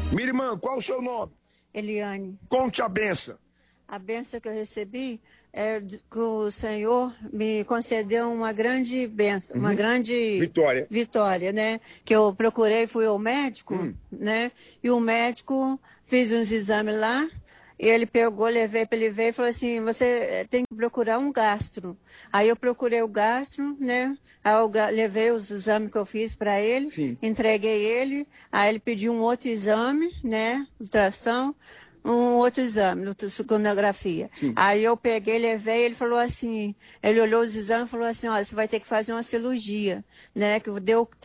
Minha irmã, qual o seu nome? Eliane. Conte a benção. A benção que eu recebi é que o Senhor me concedeu uma grande benção, uma grande vitória, né? Que eu procurei, fui ao médico, né? E o médico fez uns exames lá. E ele pegou, levei para ele ver e falou assim, você tem que procurar um gastro. Aí eu procurei o gastro, né? Aí eu levei os exames que eu fiz para ele, entreguei ele. Aí ele pediu um outro exame, né? Ultrassom. Um outro exame, sonografia. Aí eu peguei, levei, ele falou assim, ele olhou os exames e falou assim, ó, você vai ter que fazer uma cirurgia, né, que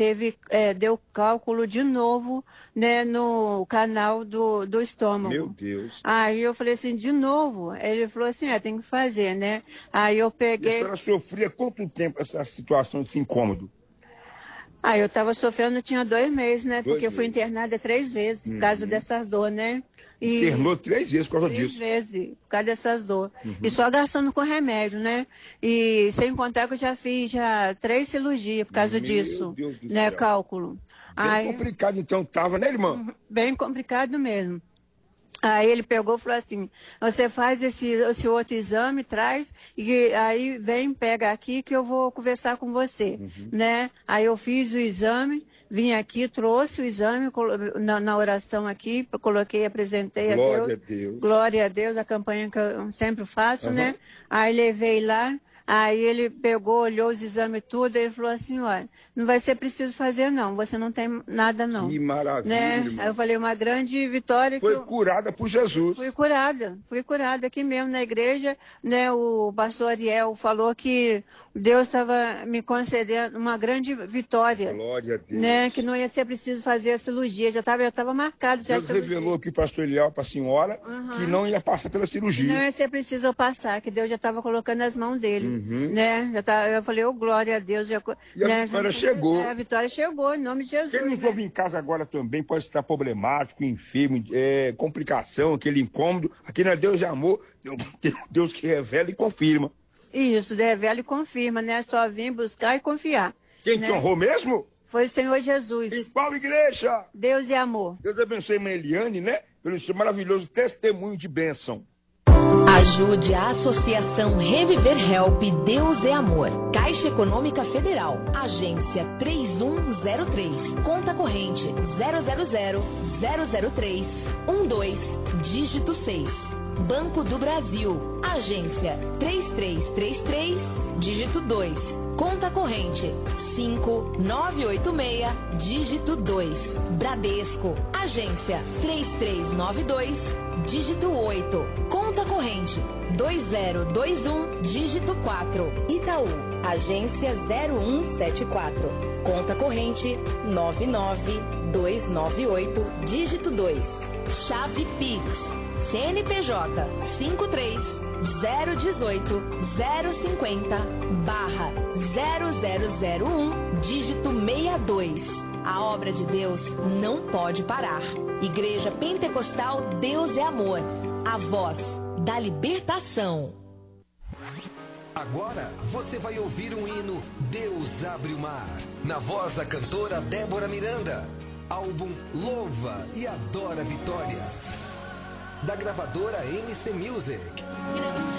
deu cálculo de novo, né, no canal do estômago. Meu Deus. Aí eu falei assim, de novo? Ele falou assim, tem que fazer, né. Aí eu peguei... E a senhora sofria quanto tempo essa situação, esse incômodo? Aí eu estava sofrendo, tinha 2 meses, né, porque eu fui internada 3 vezes por causa dessas dores, né. Internou 3 vezes por causa disso. 3 vezes, por causa dessas dores. E só gastando com remédio, né? E sem contar que eu já fiz 3 cirurgias por causa disso, Deus do né? céu. Cálculo. Bem complicado então tava, né, irmã? Bem complicado mesmo. Aí ele pegou e falou assim, você faz esse outro exame, traz, e aí vem, pega aqui que eu vou conversar com você, né? Aí eu fiz o exame, vim aqui, trouxe o exame na oração aqui, coloquei, apresentei Glória a Deus. Glória a Deus, a campanha que eu sempre faço, né? Aí levei lá. Aí ele pegou, olhou os exames tudo, ele falou assim, olha, não vai ser preciso fazer não, você não tem nada não. Que maravilha, né? irmã. Aí eu falei, uma grande vitória. Foi curada por Jesus. Fui curada aqui mesmo na igreja, né? O pastor Ariel falou que Deus estava me concedendo uma grande vitória. Glória a Deus. Né? Que não ia ser preciso fazer a cirurgia, já estava marcado. Deus revelou aqui, pastor Eliel, para a senhora, que não ia passar pela cirurgia. Não ia ser preciso eu passar, que Deus já estava colocando nas mãos dele. Né? Eu falei, glória a Deus. E a vitória chegou. A vitória chegou, em nome de Jesus. Quem nos ouve em casa agora também pode estar problemático, enfermo, complicação, aquele incômodo. Aqui não é Deus de amor, Deus que revela e confirma. Isso, revela e confirma, né? Só vir buscar e confiar. Quem te honrou mesmo? Foi o Senhor Jesus. Em qual igreja? Deus e amor. Deus abençoe a irmã Eliane, né? Pelo seu maravilhoso testemunho de bênção. Ajude a Associação Reviver Help Deus é Amor. Caixa Econômica Federal. Agência 3103. Conta corrente 000-003-12, dígito 6. Banco do Brasil. Agência 3333, dígito 2. Conta corrente 5986, dígito 2. Bradesco. Agência 3392, dígito 8. Conta corrente 2021, dígito 4. Itaú. Agência 0174. Conta corrente 99298, dígito 2. Chave Pix. CNPJ 53-018-050-0001, dígito 62. A obra de Deus não pode parar. Igreja Pentecostal Deus é Amor. A voz da libertação. Agora você vai ouvir um hino Deus Abre o Mar, na voz da cantora Débora Miranda. Álbum Louva e Adora Vitória, da gravadora MC Music.